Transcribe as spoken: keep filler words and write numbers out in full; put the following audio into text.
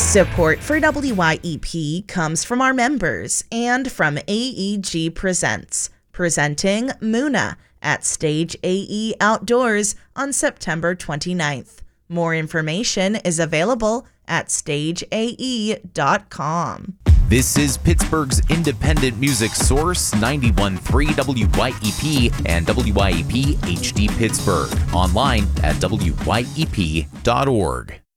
Support for W Y E P comes from our members and from A E G Presents, presenting Muna at Stage A E Outdoors on September twenty-ninth. More information is available at stage a e dot com. This is Pittsburgh's independent music source, ninety-one point three W Y E P and W Y E P H D Pittsburgh. Online at W Y E P dot org.